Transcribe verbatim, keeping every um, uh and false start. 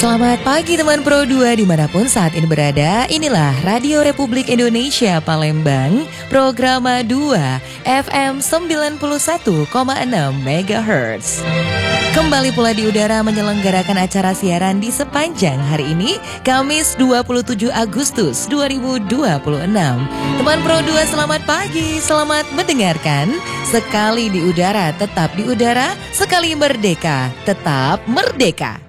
Selamat pagi teman Pro dua dimanapun saat ini berada. Inilah Radio Republik Indonesia Palembang, Programa dua F M sembilan puluh satu koma enam megahertz. Kembali pula di udara menyelenggarakan acara siaran di sepanjang hari ini, Kamis dua puluh tujuh Agustus dua ribu dua puluh enam. Teman Pro dua selamat pagi, selamat mendengarkan. Sekali di udara, tetap di udara. Sekali merdeka, tetap merdeka.